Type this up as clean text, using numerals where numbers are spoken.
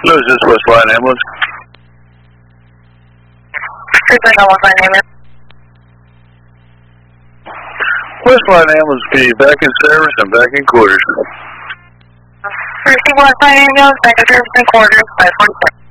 Hello, is this West Line Ambulance? West Line Ambulance. West Line Ambulance be back in service and back in quarters. West Line Ambulance, back in service and quarters, 544.